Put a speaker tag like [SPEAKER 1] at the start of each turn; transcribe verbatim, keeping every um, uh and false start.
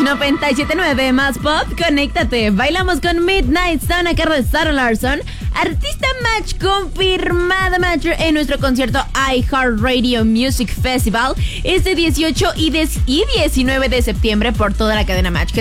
[SPEAKER 1] noventa y siete punto nueve más pop, conéctate. Bailamos con Midnight Sun a cargo de Sarah Larson. Artista Match confirmada Match en nuestro concierto iHeartRadio Music Festival este dieciocho y diecinueve de septiembre por toda la cadena Match.